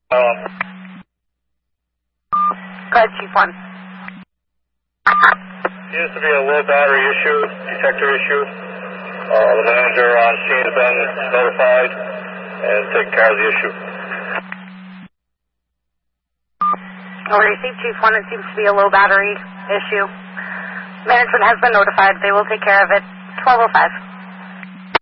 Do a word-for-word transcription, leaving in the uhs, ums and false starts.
Um, Go ahead, Chief one. seems to be a low battery issue, detector issue. Uh, the manager on scene has been notified and taken care of the issue. Over received, Chief one. It seems to be a low battery issue. Management has been notified. They will take care of it. twelve oh five.